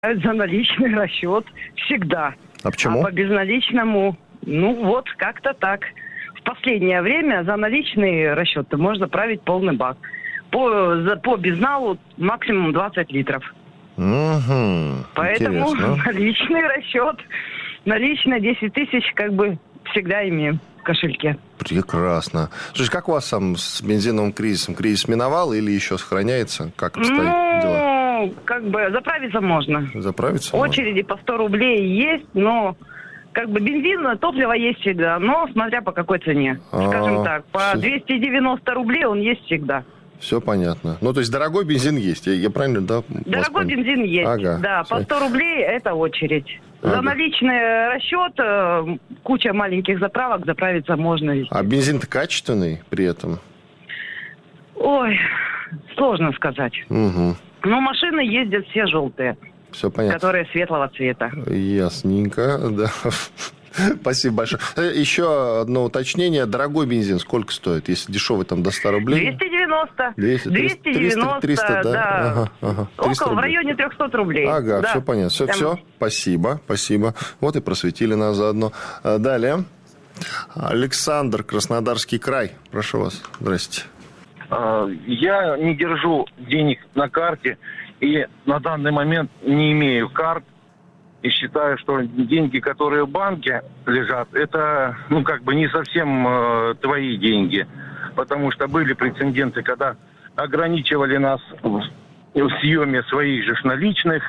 за наличный расчет всегда. А почему? А по безналичному, вот как-то так. В последнее время за наличные расчеты можно править полный бак. По безналу максимум 20 литров. Угу. Поэтому Интересно. наличный расчет, наличные 10 тысяч всегда имеем в кошельке. Прекрасно. Слушай, как у вас там с бензиновым кризисом? Кризис миновал или еще сохраняется? Как обстоят дела? Заправиться можно. Заправиться Очереди по 100 рублей есть, но бензин, топливо есть всегда, но смотря по какой цене. Скажем так, по 290 рублей он есть всегда. Все понятно. То есть дорогой бензин есть, я правильно, да? Дорогой бензин есть, ага, да. По 100 рублей это очередь. Ага. За наличный расчет куча маленьких заправок, заправиться можно везде. А бензин-то качественный при этом? Ой, сложно сказать. Угу. Но машины ездят все желтые. Все понятно. Которые светлого цвета. Ясненько, да. Спасибо большое. Еще одно уточнение. Дорогой бензин сколько стоит? Если дешевый, там до 100 рублей? 290. 290, 300, да? Ага. 300 Около, в районе 300 рублей. Ага, да. все понятно. Все. Спасибо. Вот и просветили нас заодно. Далее. Александр, Краснодарский край. Прошу вас. Здрасте. Я не держу денег на карте и на данный момент не имею карт. И считаю, что деньги, которые в банке лежат, это, не совсем твои деньги. Потому что были прецеденты, когда ограничивали нас в съеме своих же наличных.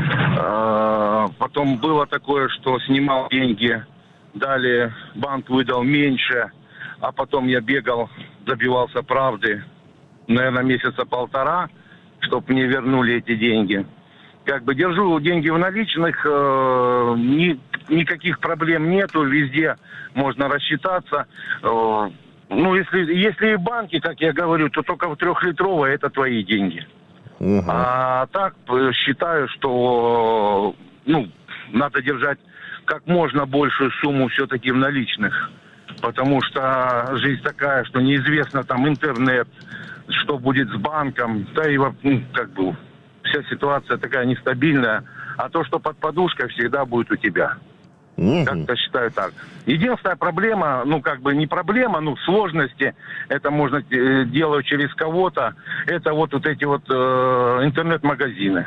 Потом было такое, что снимал деньги, далее банк выдал меньше, а потом я бегал, добивался правды, наверное, месяца полтора, чтобы мне вернули эти деньги. Держу деньги в наличных, никаких проблем нету, везде можно рассчитаться. Если в банке, как я говорю, то только в 3-литровой это твои деньги. Угу. А так считаю, что надо держать как можно большую сумму все-таки в наличных. Потому что жизнь такая, что неизвестно там интернет, что будет с банком, да и вся ситуация такая нестабильная, а то, что под подушкой, всегда будет у тебя. Как-то считаю так. Единственная проблема, не проблема, сложности, это можно делать через кого-то, это вот эти интернет-магазины.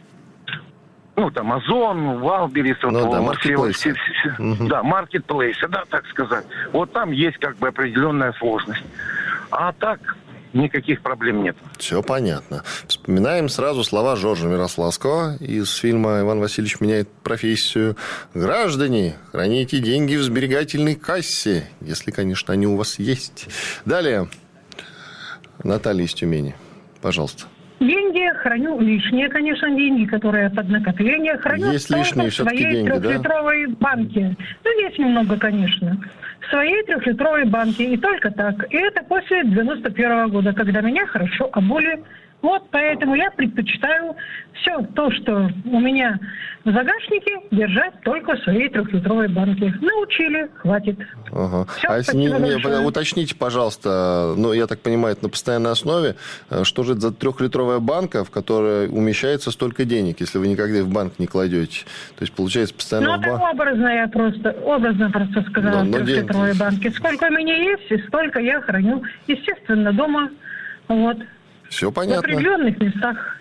Там Озон, Валберис, маркетплейсы. Да, маркетплейсы, да, так сказать. Вот там есть определенная сложность. А так никаких проблем нет. Все понятно. Вспоминаем сразу слова Жоржа Мирославского из фильма «Иван Васильевич меняет профессию». Граждане, храните деньги в сберегательной кассе, если, конечно, они у вас есть. Далее. Наталья из Тюмени. Пожалуйста. Деньги храню лишние, конечно, деньги, которые под накопление. Храню есть лишние в своей деньги, 3-литровой банке. Есть немного, конечно. В своей 3-литровой банке. И только так. И это после 91 года, когда меня хорошо обули. Вот поэтому я предпочитаю все то, что у меня в загашнике, держать только в своей 3-литровой банке. Научили, хватит. Ага. Все, а если уточните, пожалуйста, я так понимаю, это на постоянной основе, что же это за 3-литровая банка, в которой умещается столько денег, если вы никогда в банк не кладете? То есть, получается, постоянно... это образно сказала, 3-литровой банке. Сколько у меня есть, и столько я храню, естественно, дома. Вот. Все понятно. В определенных местах.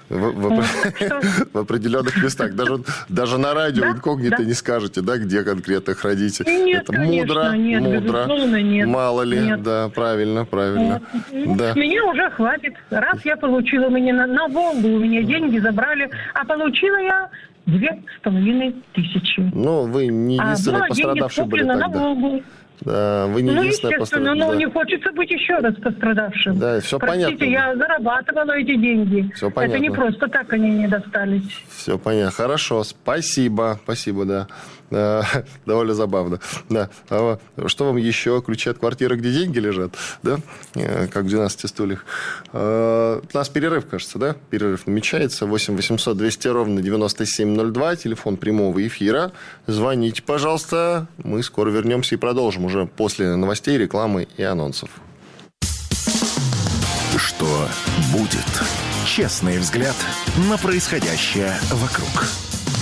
В определенных местах. Даже на радио инкогнито не скажете, да, где конкретно храните. Нет, это мудро. Безусловно, нет. Мало ли, нет. Да, правильно. Да. С меня уже хватит. Раз я получила, на Волгу у меня деньги забрали, а получила я 2500. Вы не единственный пострадавший были тогда. На Волгу. Да, вы не единственная естественно, не хочется быть еще раз пострадавшим. Да, все понятно. Простите, я зарабатывала эти деньги. Все понятно. Это не просто так они мне достались. Все понятно. Хорошо, спасибо, да. Довольно забавно. Да. А что вам еще? Ключи от квартиры, где деньги лежат? Да? Как в 12 стульях. У нас перерыв, кажется, да? Перерыв намечается. 8 800 200 ровно 9702. Телефон прямого эфира. Звоните, пожалуйста. Мы скоро вернемся и продолжим уже после новостей, рекламы и анонсов. Что будет? Честный взгляд на происходящее вокруг.